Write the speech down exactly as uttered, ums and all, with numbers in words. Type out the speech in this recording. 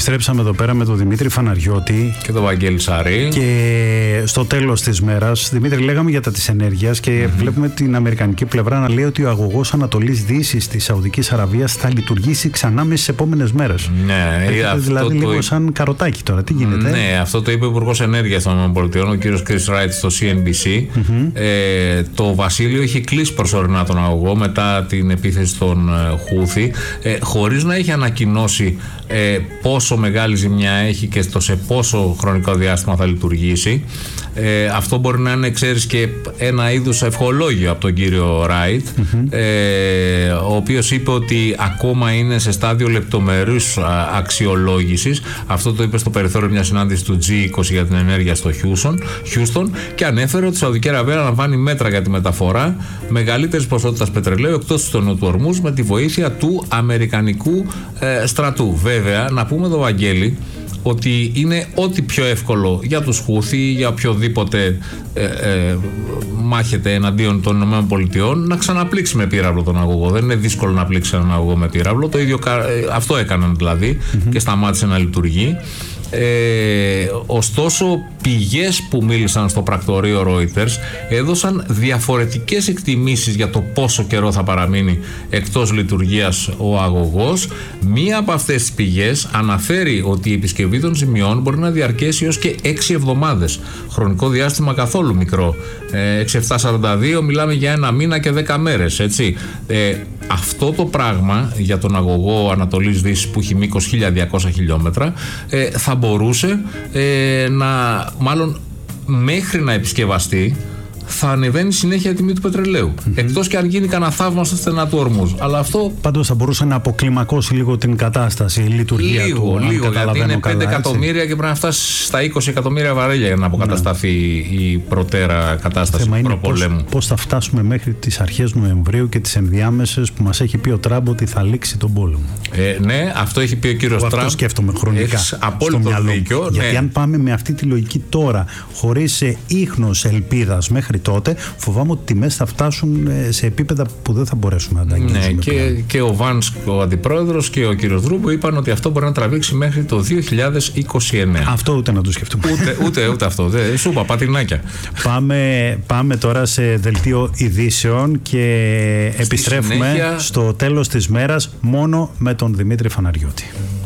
Επιστρέψαμε εδώ πέρα με τον Δημήτρη Φαναριώτη και τον Βαγγέλη Σαρή. Και στο τέλος της μέρας, Δημήτρη, λέγαμε για τα της ενέργειας και mm-hmm. βλέπουμε την αμερικανική πλευρά να λέει ότι ο αγωγός Ανατολής Δύσης της Σαουδικής Αραβίας θα λειτουργήσει ξανά μέσα στις επόμενες μέρες. Ναι, Έχετε δηλαδή το... λίγο σαν καροτάκι τώρα. Τι γίνεται? Ναι, αυτό το είπε ο Υπουργός Ενέργειας των ΗΠΑ, ο κύριος Chris Wright, στο σι εν μπι σι. Mm-hmm. Ε, το Βασίλειο έχει κλείσει προσωρινά τον αγωγό μετά την επίθεση των Χούθι, ε, χωρίς να έχει ανακοινώσει ε, πόσο μεγάλη ζημιά έχει και στο σε πόσο χρονικό διάστημα θα λειτουργήσει. Ε, αυτό μπορεί να είναι, ξέρεις, και ένα είδους ευχολόγιο από τον κύριο Ράιτ, mm-hmm. ε, ο οποίος είπε ότι ακόμα είναι σε στάδιο λεπτομερούς αξιολόγησης. Αυτό το είπε στο περιθώριο μια συνάντηση του τζι είκοσι για την ενέργεια στο Χιούστον και ανέφερε ότι η Σαουδική Αραβία λαμβάνει μέτρα για τη μεταφορά μεγαλύτερης ποσότητας πετρελαίου εκτός του στενού του Ορμούζ με τη βοήθεια του Αμερικανικού ε, στρατού. Βέβαια, να πούμε το Βαγγέλη ότι είναι ό,τι πιο εύκολο για τους Χούθι, για οποιοδήποτε ε, ε, μάχεται εναντίον των ΗΠΑ, να ξαναπλήξει με πύραυλο τον αγωγό. Δεν είναι δύσκολο να πλήξει έναν αγωγό με πύραυλο. Το ίδιο, ε, αυτό έκαναν δηλαδή mm-hmm. και σταμάτησε να λειτουργεί. Ε, ωστόσο, πηγές που μίλησαν στο πρακτορείο Reuters έδωσαν διαφορετικές εκτιμήσεις για το πόσο καιρό θα παραμείνει εκτός λειτουργίας ο αγωγός. Μία από αυτές τις πηγές αναφέρει ότι η επισκευή των ζημιών μπορεί να διαρκέσει έως και έξι εβδομάδες. Χρονικό διάστημα καθόλου μικρό. ε, έξι επτά σαράντα δύο μιλάμε για ένα μήνα και δέκα μέρες, έτσι. Ε, αυτό το πράγμα για τον αγωγό Ανατολής Δύσης που έχει μήκος χίλια διακόσια χιλιόμετρα ε, θα μπορούσε ε, να, μάλλον μέχρι να επισκευαστεί, θα ανεβαίνει συνέχεια η τιμή του πετρελαίου. Mm-hmm. Εκτός και αν γίνει κανένα θαύμα στα στενά του Ορμούζ. Αλλά αυτό. Πάντως θα μπορούσε να αποκλιμακώσει λίγο την κατάσταση, η λειτουργία λίγο, του. Λίγο, γιατί είναι πέντε εκατομμύρια και πρέπει να φτάσει στα είκοσι εκατομμύρια βαρέλια για να αποκατασταθεί ναι. η προτέρα κατάσταση του προπολέμου. Πώς, πώς θα φτάσουμε μέχρι τις αρχές Νοεμβρίου και τις ενδιάμεσες που μας έχει πει ο Τραμπ ότι θα λήξει τον πόλεμο. Ε, ναι, αυτό έχει πει ο κύριος Τραμπ. Αυτό σκέφτομαι χρονικά. Έχεις απόλυτο δίκιο. Γιατί ναι. αν πάμε με αυτή τη λογική τώρα, χωρίς ίχνος ελπίδας μέχρι τότε, φοβάμαι ότι οι τιμές θα φτάσουν σε επίπεδα που δεν θα μπορέσουμε να τα αγγίξουμε. Ναι, και, και ο Βάνς, ο αντιπρόεδρος, και ο κύριος Δρούμπο είπαν ότι αυτό μπορεί να τραβήξει μέχρι το δύο χιλιάδες είκοσι εννέα. Αυτό ούτε να το σκεφτούμε. Ούτε, ούτε, ούτε αυτό. Δε, σου είπα, πατινάκια. Πάμε, πάμε τώρα σε δελτίο ειδήσεων και Στη επιστρέφουμε συνέχεια... στο τέλος της μέρας μόνο με τον Δημήτρη Φαναριώτη.